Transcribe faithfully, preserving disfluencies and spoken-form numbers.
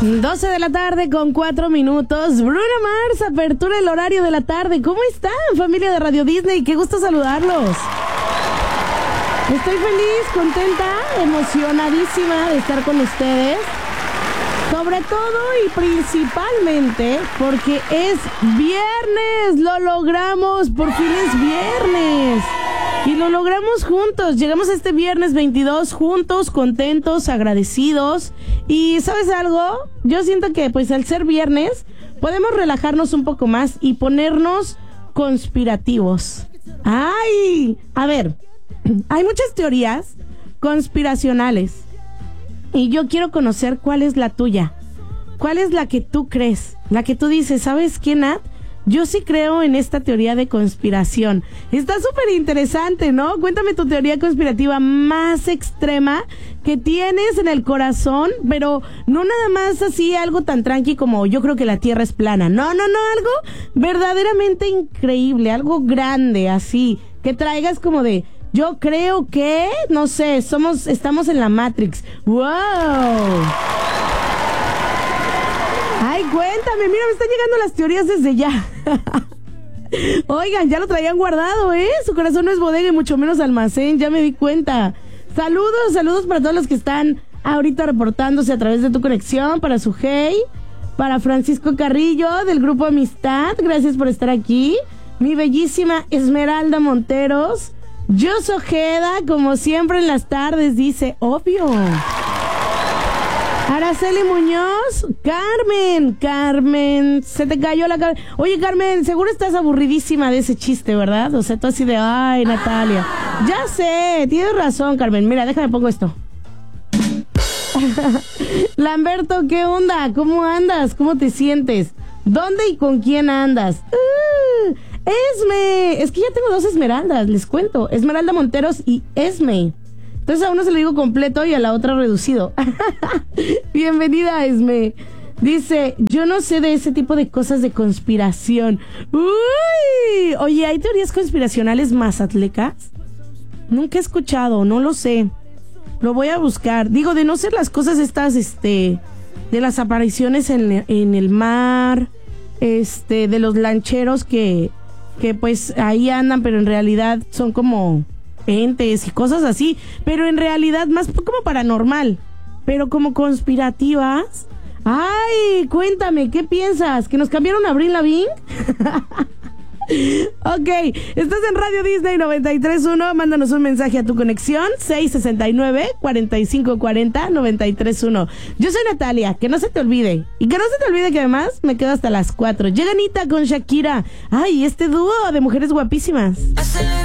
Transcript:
doce de la tarde con cuatro minutos. Bruno Mars, apertura el horario de la tarde. ¿Cómo están, familia de Radio Disney? Qué gusto saludarlos. Estoy feliz, contenta, emocionadísima de estar con ustedes. Sobre todo y principalmente porque es viernes. Lo logramos, por fin es viernes. Y lo logramos juntos. Llegamos este viernes veintidós juntos, contentos, agradecidos. Y ¿sabes algo? Yo siento que pues al ser viernes podemos relajarnos un poco más y ponernos conspirativos. ¡Ay! A ver, hay muchas teorías conspiracionales. Y yo quiero conocer cuál es la tuya. ¿Cuál es la que tú crees? La que tú dices, ¿sabes qué, Nat? Yo sí creo en esta teoría de conspiración. Está súper interesante, ¿no? Cuéntame tu teoría conspirativa más extrema que tienes en el corazón, pero no nada más así algo tan tranqui como yo creo que la Tierra es plana. No, no, no, algo verdaderamente increíble, algo grande, así, que traigas como de, yo creo que, no sé, somos, estamos en la Matrix. ¡Wow! Ay, cuéntame, mira, me están llegando las teorías desde ya. Oigan, ya lo traían guardado, ¿eh? Su corazón no es bodega y mucho menos almacén, ya me di cuenta. Saludos, saludos para todos los que están ahorita reportándose a través de tu conexión, para Sujei, para Francisco Carrillo del Grupo Amistad, gracias por estar aquí. Mi bellísima Esmeralda Monteros, Jos Ojeda, como siempre en las tardes, dice, obvio. Araceli Muñoz, Carmen, Carmen, se te cayó la cabeza. Oye, Carmen, seguro estás aburridísima de ese chiste, ¿verdad? O sea, tú así de, ay, Natalia. Ya sé, tienes razón, Carmen. Mira, déjame pongo esto. Lamberto, ¿qué onda? ¿Cómo andas? ¿Cómo te sientes? ¿Dónde y con quién andas? Uh, Esme, es que ya tengo dos Esmeraldas, les cuento. Esmeralda Monteros y Esme. Entonces a uno se le digo completo y a la otra reducido. Bienvenida, Esme. Dice, yo no sé de ese tipo de cosas de conspiración. Uy, oye, ¿hay teorías conspiracionales mazatlecas? Nunca he escuchado, no lo sé. Lo voy a buscar. Digo, de no ser las cosas estas, este, de las apariciones en, en el mar, este, de los lancheros que, que pues ahí andan, pero en realidad son como entes y cosas así, pero en realidad más como paranormal, pero como conspirativas. Ay, cuéntame, ¿qué piensas? ¿Que nos cambiaron a Avril Lavigne? Ok, estás en Radio Disney noventa y tres punto uno. Mándanos un mensaje a tu conexión seis sesenta y nueve, cuarenta y cinco cuarenta, noventa y tres punto uno. Yo soy Natalia, que no se te olvide. Y que no se te olvide que además me quedo hasta las cuatro. Llega Anita con Shakira. Ay, este dúo de mujeres guapísimas.